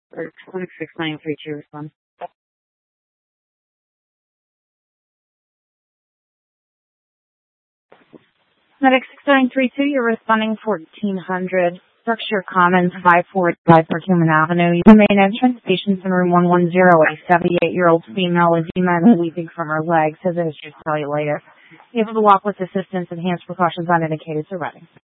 Or clinic 6932 respond. Medic 6932, you're responding 1400. Structure Commons 545 Perkins Avenue. The main entrance, patients in room 110. A 78-year-old female edema and weeping from her legs has issues cellulitis. Able to walk with assistance, enhanced precautions not indicated, so ready.